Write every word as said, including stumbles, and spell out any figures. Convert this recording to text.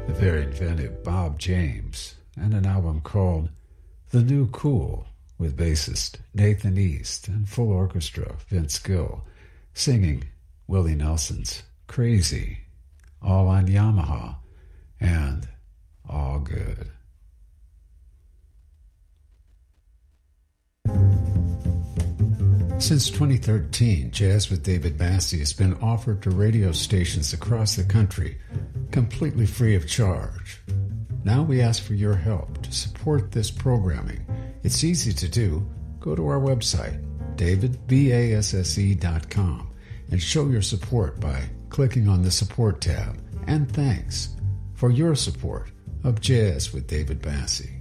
the very inventive Bob James, and an album called The New Cool with bassist Nathan East and full orchestra Vince Gill singing Willie Nelson's Crazy, all on Yamaha, and all good. Since twenty thirteen, Jazz with David Bassie has been offered to radio stations across the country, completely free of charge. Now we ask for your help to support this programming. It's easy to do. Go to our website, david basse dot com, and show your support by clicking on the Support tab. And thanks for your support of Jazz with David Bassie.